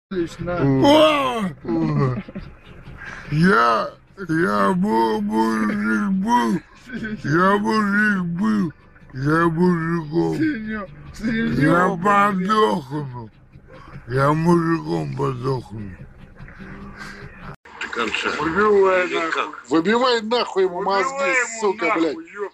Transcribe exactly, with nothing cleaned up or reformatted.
О! Я, я был мужик был, я мужик был, я мужиком. Я подохну, я мужиком подохну. Конца. Выбивай Или нахуй. как? Выбивай нахуй ему мозги, Выбивай ему сука, нахуй, блядь. ёб.